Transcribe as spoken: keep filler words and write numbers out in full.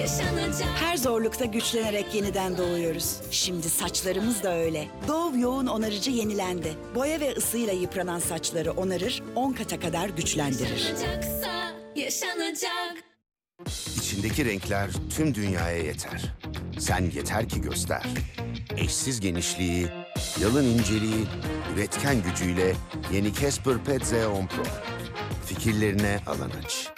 yaşanacak. Her zorlukta güçlenerek yeniden doğuyoruz. Şimdi saçlarımız da öyle. Dove yoğun onarıcı yenilendi. Boya ve ısıyla yıpranan saçları onarır, on kata kadar güçlendirir. Yaşanacaksa yaşanacak. İçindeki renkler tüm dünyaya yeter. Sen yeter ki göster. Eşsiz genişliği, yalın inceliği, üretken gücüyle yeni Casper Pet Zeon Pro. Fikirlerine alan aç.